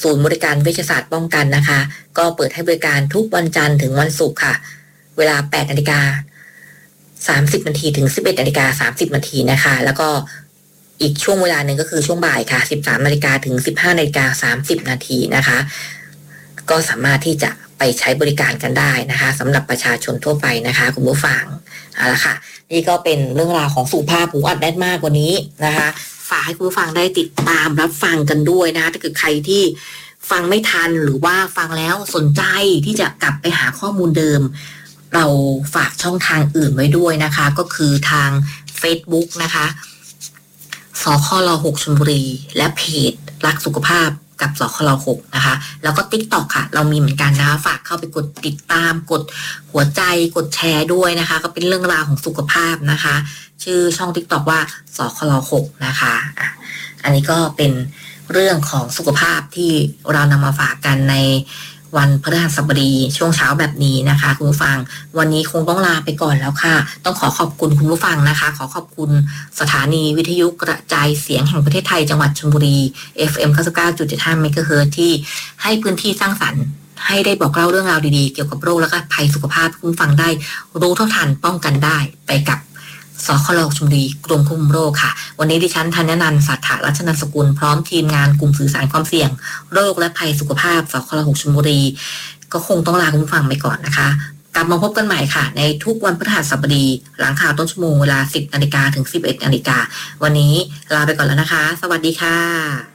ศูนย์บริการเวชศาสตร์ป้องกันนะคะก็เปิดให้บริการทุกวันจันทร์ถึงวันศุกร์ค่ะเวลา 8:30 น.ถึง 11:30 น.นะคะแล้วก็อีกช่วงเวลาหนึ่งก็คือช่วงบ่ายค่ะ 13:00 น.ถึง 15:30 น.นะคะก็สามารถที่จะไปใช้บริการกันได้นะคะสำหรับประชาชนทั่วไปนะคะคุณผู้ฟังเอาละค่ะนี่ก็เป็นเรื่องราวของสุขภาพหูอัดแน่นมากกว่านี้นะคะฝากให้คุณผู้ฟังได้ติดตามรับฟังกันด้วยนะคะถ้าเกิดใครที่ฟังไม่ทันหรือว่าฟังแล้วสนใจที่จะกลับไปหาข้อมูลเดิมเราฝากช่องทางอื่นไว้ด้วยนะคะก็คือทาง Facebook นะคะสคล6ชลบุรีและเพจรักสุขภาพกับสคล6นะคะแล้วก็ TikTok ค่ะเรามีเหมือนกันนะคะฝากเข้าไปกดติดตามกดหัวใจกดแชร์ด้วยนะคะก็เป็นเรื่องราวของสุขภาพนะคะชื่อช่อง TikTok ว่าสคล6นะคะอันนี้ก็เป็นเรื่องของสุขภาพที่เรานำมาฝากกันในวันพฤหัสบดีช่วงเช้าแบบนี้นะคะคุณผู้ฟังวันนี้คงต้องลาไปก่อนแล้วค่ะต้องขอบคุณคุณผู้ฟังนะคะขอบคุณสถานีวิทยุกระจายเสียงแห่งประเทศไทยจังหวัดชลบุรี FM 99.75 เมกะเฮิรตซ์ที่ให้พื้นที่สร้างสรรค์ให้ได้บอกเล่าเรื่องราวดีๆเกี่ยวกับโรคและก็ภัยสุขภาพคุณผู้ฟังได้รู้เท่าทันป้องกันได้ไปกับสคลชลบุรีกรมควบคุมโรคค่ะวันนี้ดิฉันธัญนันท์สัทธารัชนันท์สกุลพร้อมทีมงานกลุ่มสื่อสารความเสี่ยงโรคและภัยสุขภาพสคล6ชลบุรีก็คงต้องลาคุณผู้ฟังไปก่อนนะคะกลับมาพบกันใหม่ค่ะในทุกวันพฤหัสบดีหลังข่าวต้นชั่วโมงเวลา 10:00 น.ถึง 11:00 น.วันนี้ลาไปก่อนแล้วนะคะสวัสดีค่ะ